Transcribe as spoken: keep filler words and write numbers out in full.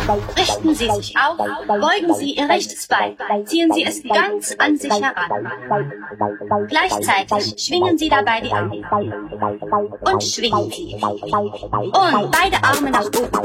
Richten Sie sich auf, beugen Sie Ihr rechtes Bein, ziehen Sie es ganz an sich heran. Gleichzeitig schwingen Sie dabei die Arme. Und schwingen Sie. Und beide Arme nach oben.